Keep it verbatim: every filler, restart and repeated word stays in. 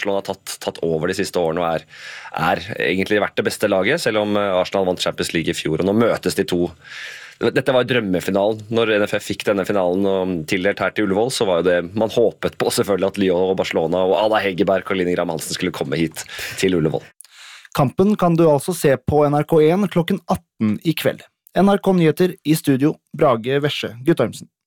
Barcelona har tatt, tatt over de siste årene og er, er egentlig vært det beste laget, selv om Arsenal vant Champions League i fjor, og nå møtes de to. Dette var drømmefinalen. Når N F F fikk denne finalen og tildelt her til Ullevål, så var jo det man håpet på selvfølgelig at Lyon og Barcelona og Ada Hegerberg og Line Gram Hansen skulle komme hit til Ullevål. Kampen kan du altså se på N R K en klokken atten i kveld. N R K Nyheter i studio, Brage Vesje Guttormsen.